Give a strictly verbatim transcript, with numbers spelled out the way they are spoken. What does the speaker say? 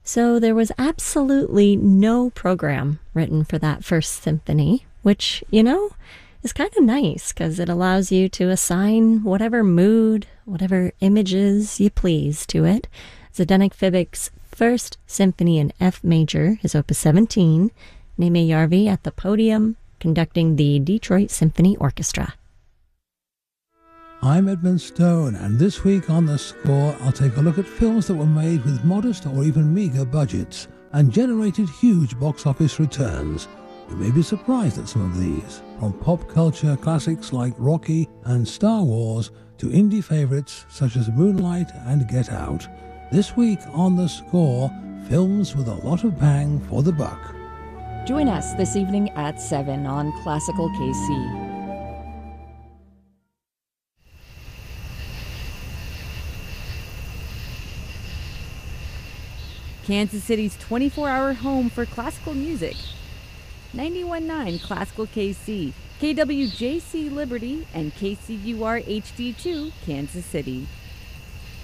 So there was absolutely no program written for that first symphony, which, you know, is kind of nice because it allows you to assign whatever mood, whatever images you please to it. Zdeněk Fibic's first symphony in F major, his opus seventeen, Németh Järvi at the podium, conducting the Detroit Symphony Orchestra. I'm Edmund Stone, and this week on The Score, I'll take a look at films that were made with modest or even meagre budgets and generated huge box office returns. You may be surprised at some of these, from pop culture classics like Rocky and Star Wars to indie favourites such as Moonlight and Get Out. This week on The Score, films with a lot of bang for the buck. Join us this evening at seven on Classical K C. Kansas City's twenty-four hour home for classical music. ninety-one point nine Classical K C, K W J C Liberty, and K C U R H D two Kansas City.